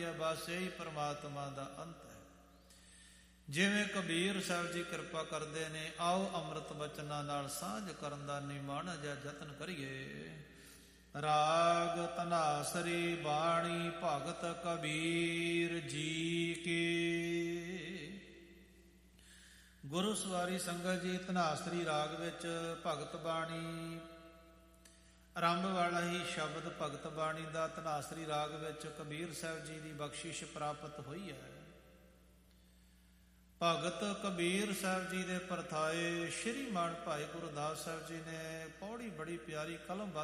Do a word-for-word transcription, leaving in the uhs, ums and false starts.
ਹੈ, ਬਸ ਇਹੀ ਪਰਮਾਤਮਾ ਦਾ ਅੰਤ ਹੈ। ਜਿਵੇਂ ਕਬੀਰ ਸਾਹਿਬ ਜੀ ਕਿਰਪਾ ਕਰਦੇ ਨੇ, ਆਓ ਅੰਮ੍ਰਿਤ ਬਚਨਾਂ ਨਾਲ ਸਾਂਝ ਕਰਨ ਦਾ ਨਿਮਾਣ ਜਿਹਾ ਯਤਨ ਕਰੀਏ। ਰਾਗ ਧਨਾਸਰੀ ਬਾਣੀ ਭਗਤ ਕਬੀਰ ਜੀ ਕੀ। ਗੁਰੂ ਸਵਾਰੀ ਸੰਗਤ ਜੀ, ਧਨਾਸਰੀ ਰਾਗ ਵਿੱਚ ਭਗਤ ਬਾਣੀ ਆਰੰਭ ਵਾਲਾ ਹੀ ਸ਼ਬਦ ਭਗਤ ਬਾਣੀ ਦਾ ਧਨਾਸਰੀ ਰਾਗ ਵਿੱਚ ਕਬੀਰ ਸਾਹਿਬ ਜੀ ਦੀ ਬਖਸ਼ਿਸ਼ ਪ੍ਰਾਪਤ ਹੋਈ ਹੈ। ਭਗਤ ਕਬੀਰ ਸਾਹਿਬ ਜੀ ਦੇ ਪਰਥਾਏ ਸ਼੍ਰੀਮਾਨ ਭਾਈ ਗੁਰਦਾਸ ਸਾਹਿਬ ਜੀ ਨੇ ਪੌੜੀ ਬੜੀ ਪਿਆਰੀ ਕਲਮ